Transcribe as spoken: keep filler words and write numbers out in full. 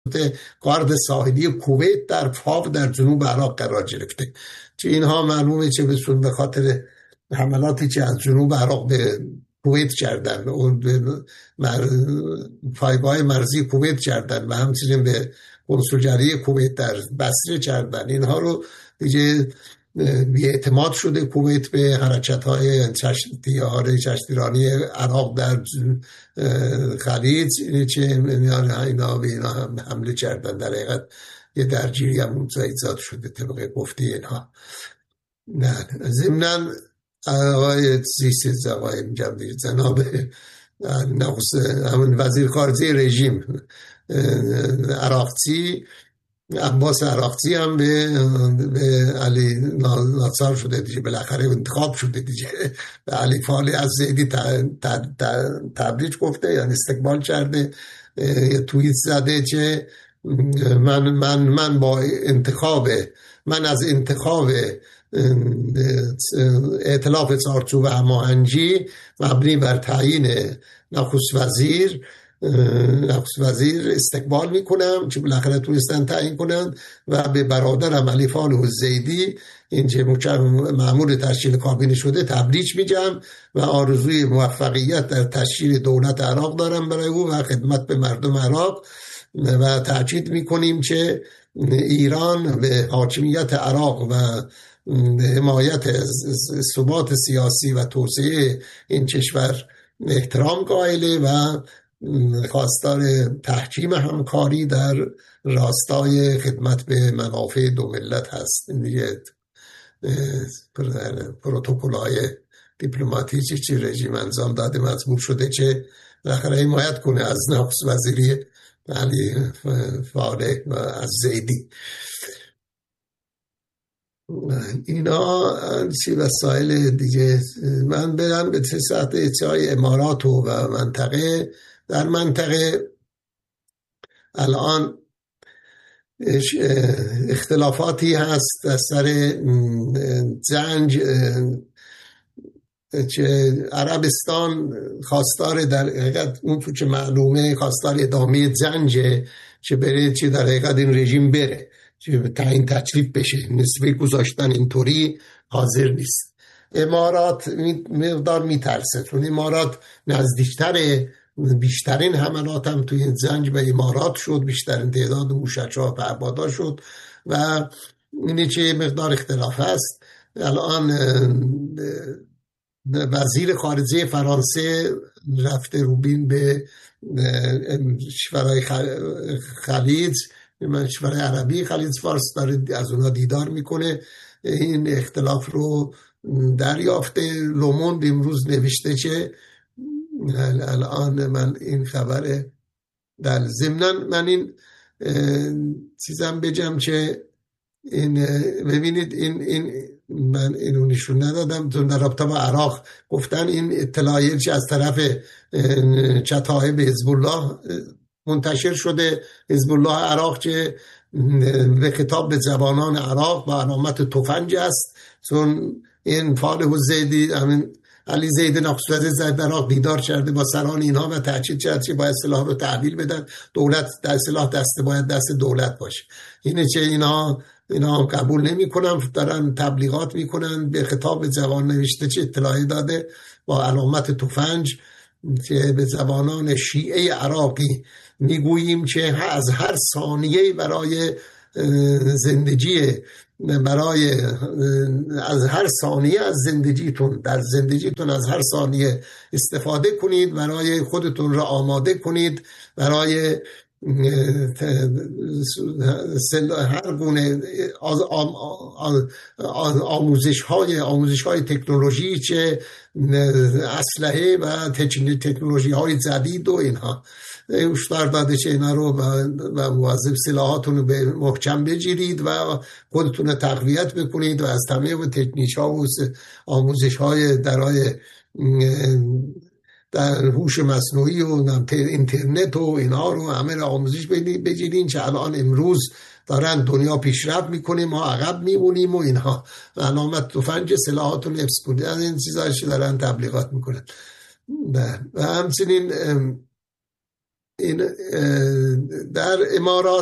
گارد ساحلی کویت در فاو در جنوب عراق قرار گرفته. چه اینها معلومه چه به خاطر حملاتی که از جنوب عراق به کویت کردن و به مر... پایگاه مرزی کویت کردن و همچنین به کنسولگری کویت در بصره کردن، اینها رو دیگه بی‌اعتماد شده کویت به حرکت‌های تیاره کشتیرانی عراق در خلیج، اینه که اینا به اینا هم حمله کردن. در حقیقت یه درگیری هم ایجاد شده طبق گفته اینها. نه ضمناً آقای زیست آقای میگم جناب نخست همون وزیر خارجه رژیم عراقچی عباس عراقچی هم به, به علی ناصر شده دیگه، بالاخره انتخاب شده دیگه، به علی فالی از زیدی تبریک گفته، یعنی استقبال کرده، یه توییت زده که من من من با انتخاب من از انتخاب ائتلاف چارچوب هماهنگی مبنی بر تعیین نخست وزیر نخست وزیر استقبال میکنم که بالاخره تونستن تعیین کنن و به برادرم علی فالح الزیدی این که مأمور تشکیل کابینه شده تبریک میگم و آرزوی موفقیت در تشکیل دولت عراق دارم برای او و خدمت به مردم عراق و تأکید میکنیم که ایران به حاکمیت عراق و حمایت ثبات سیاسی و توسعه این کشور احترام قائله و خواستار تحکیم همکاری در راستای خدمت به منافع دو ملت هست. این دیگه پروتکل‌های دیپلماتیکی که رژیم انجام داده مجبور شده که بالاخره حمایت کنه از نخست وزیری علی فالح و از زیدی. اینا چی وسایل دیگه. من برم به سطح چای امارات و منطقه. در منطقه الان اختلافاتی هست از سر جنگ که عربستان خواستار در حقیقت اون تو که معلومه خواستار ادامه جنگ که بره چه در حقیقت این رژیم بره که تعیین تشریف بشه، نسبه گذاشتن اینطوری حاضر نیست. امارات مقدار میترسه چون امارات نزدیکتر، بیشترین حملات هم توی این جنگ به امارات شد، بیشترین تعداد موشک‌ها و پهپادها شد و اینه که مقدار اختلاف هست. الان وزیر خارجه فرانسه رفته روبین به کشورهای خلیج، من کشورهای عربی خلیج فارس داره از اونها دیدار میکنه، این اختلاف رو دریافته. لوموند امروز نوشته که الان من این خبر در ضمناً من این چیزم بگم که این ببینید این این من اینو نشون ندادم چون در رابطه با عراق گفتن این اطلاعیه که از طرف کتایب حزب الله منتشر شده، حزب الله عراق که به خطاب به جوانان عراق با علامت تفنگ است، چون این فالح الزیدی همین علی زید نخست وزیر در عراق دیدار کرده با سران اینها و تاکید کرد که باید سلاح رو تحویل بدن، دولت در سلاح دست باید دست دولت باشه. اینه که اینا اینا قبول نمی‌کنن، دارن تبلیغات میکنن، به خطاب جوان نوشته چه اطلاعی داده با علامت تفنگ که به جوانان شیعه عراقی میگوییم که از هر ثانیه برای زندگی برای از هر ثانیه از زندگیتون در زندگیتون از هر ثانیه استفاده کنید، برای خودتون را آماده کنید برای هر گونه آموزش های آموزش های تکنولوژی چه اسلحه و تکنولوژی های جدید و اینها هشدار داده چه اینا رو و مواظب سلاحاتون رو به محکم بگیرید و خودتون رو تقویت بکنید و از تمام تکنیک ها و آموزش های درای در هوش مصنوعی و اینترنت و اینا رو همه رو آموزش بگیرین که الان امروز دارن دنیا پیشرفت میکنه، ما عقب میمونیم و اینها. علامت تفنگ سلاحاتون حفظ کنید، از این چیزایی که دارن تبلیغات میکنن. و همچنین این در امارات